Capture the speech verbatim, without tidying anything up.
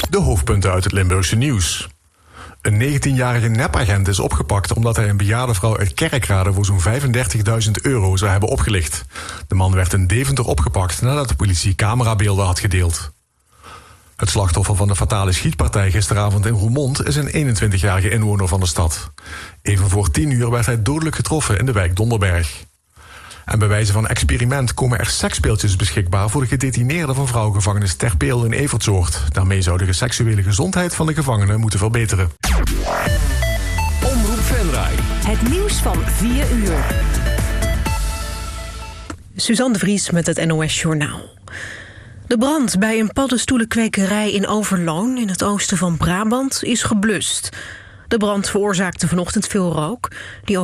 De hoofdpunten uit het Limburgse nieuws. Een negentienjarige nepagent is opgepakt omdat hij een bejaarde vrouw uit Kerkrade voor zo'n vijfendertigduizend euro zou hebben opgelicht. De man werd in Deventer opgepakt nadat de politie camerabeelden had gedeeld. Het slachtoffer van de fatale schietpartij gisteravond in Roermond is een eenentwintigjarige inwoner van de stad. Even voor tien uur werd hij dodelijk getroffen in de wijk Donderberg. En bij wijze van experiment komen er seksspeeltjes beschikbaar voor de gedetineerden van vrouwengevangenis Ter Peel in Evertsoord. Daarmee zou de seksuele gezondheid van de gevangenen moeten verbeteren. Omroep Venray. Het nieuws van vier uur. Suzanne de Vries met het N O S Journaal. De brand bij een paddenstoelenkwekerij in Overloon in het oosten van Brabant is geblust. De brand veroorzaakte vanochtend veel rook. Die